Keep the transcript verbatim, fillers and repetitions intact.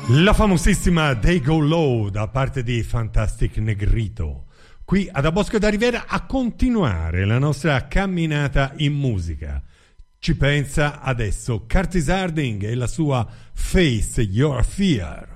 La famosissima They Go Low da parte di Fantastic Negrito, qui ad Bosco da Rivera, a continuare la nostra camminata in musica. Ci pensa adesso Curtis Harding e la sua Face Your Fear.